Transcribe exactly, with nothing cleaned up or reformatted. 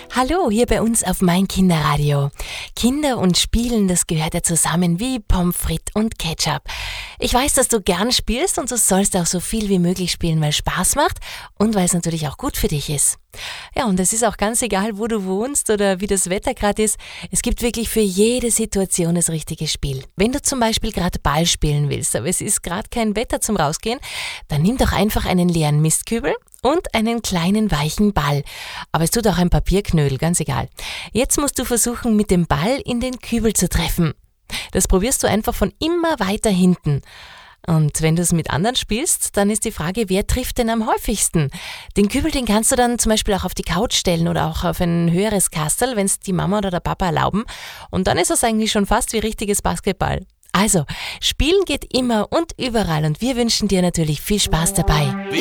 Hallo, hier bei uns auf Mein Kinderradio. Kinder und Spielen, das gehört ja zusammen wie Pommes frites und Ketchup. Ich weiß, dass du gern spielst und du sollst auch so viel wie möglich spielen, weil es Spaß macht und weil es natürlich auch gut für dich ist. Ja, und es ist auch ganz egal, wo du wohnst oder wie das Wetter gerade ist. Es gibt wirklich für jede Situation das richtige Spiel. Wenn du zum Beispiel gerade Ball spielen willst, aber es ist gerade kein Wetter zum Rausgehen, dann nimm doch einfach einen leeren Mistkübel und einen kleinen weichen Ball. Aber es tut auch ein Papierknödel, ganz egal. Jetzt musst du versuchen, mit dem Ball in den Kübel zu treffen. Das probierst du einfach von immer weiter hinten. Und wenn du es mit anderen spielst, dann ist die Frage, wer trifft denn am häufigsten? Den Kübel, den kannst du dann zum Beispiel auch auf die Couch stellen oder auch auf ein höheres Kastel, wenn es die Mama oder der Papa erlauben. Und dann ist es eigentlich schon fast wie richtiges Basketball. Also, spielen geht immer und überall und wir wünschen dir natürlich viel Spaß dabei.